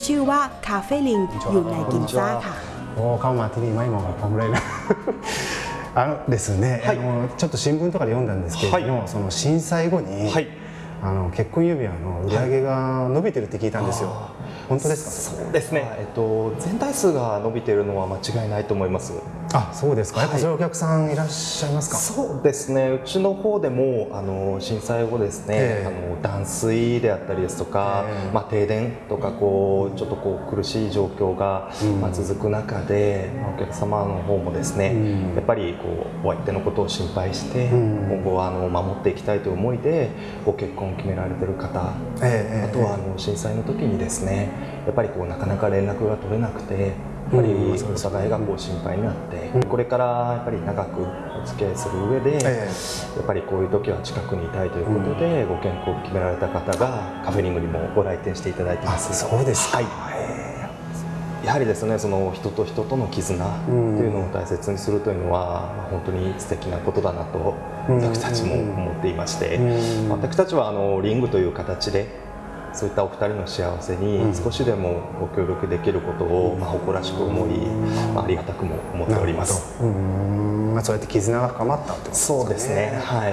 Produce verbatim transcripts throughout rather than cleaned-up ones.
ชื่อว่าคาเฟ่ลิงอยู่ในกินซ่าค่ะโอ้เข้ามาที่นี่ไม่เหมาะกับผมเลยนะあのですね、はい、あのちょっと新聞とかで読んだんですけれども、はい、その震災後に、はい、あの結婚指輪の売り上げが伸びてるって聞いたんですよ。本当ですか？ そうですね。えっと全体数が伸びているのは間違いないと思います。 あ、そうですか。やっぱそういうお客さんいらっしゃいますか？ そうですね。うちの方でもあの震災後ですね、あの断水であったりですとか、まあ停電とかこうちょっとこう苦しい状況がまあ続く中で、お客様の方もですね、やっぱりこうお相手のことを心配して今後はあの守っていきたいという思いでご結婚を決められている方、あとはあの震災の時にですね、やっぱりこうなかなか連絡が取れなくて。やっぱりお互いがこう心配になって、これからやっぱり長くお付き合いする上で、やっぱりこういう時は近くにいたいということで、ご健康を決められた方がカフェリングにもご来店していただいています。 そうですか。はい。 やはりですね、その人と人との絆というのを大切にするというのは本当に素敵なことだなと私たちも思っていまして、私たちはあのリングという形で。そういったお二人の幸せに少しでもご協力できることをまあ誇らしく思い、まあ、ありがたくも思っております。 うん、まあそうやって絆が深まったってことですね。 そうですね。はい。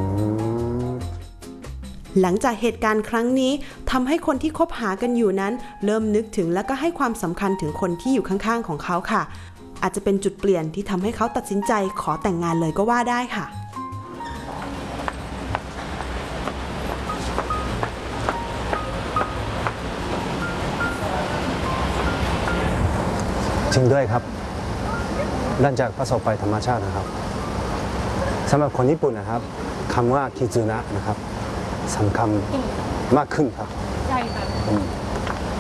หลังจากเหตุการณ์ครั้งนี้ทำให้คนที่คบหากันอยู่นั้นเริ่มนึกถึงและก็ให้ความสำคัญถึงคนที่อยู่ข้างๆของเขาค่ะอาจจะเป็นจุดเปลี่ยนที่ทำให้เขาตัดสินใจขอแต่งงานเลยก็ว่าได้ค่ะจริงด้วยครับหลังจากประสบภัยธรรมชาตินะครับสำหรับคนญี่ปุ่นนะครับคำว่าคิซุนะนะครับสำคัญมากขึ้นครับใช่ค่ะ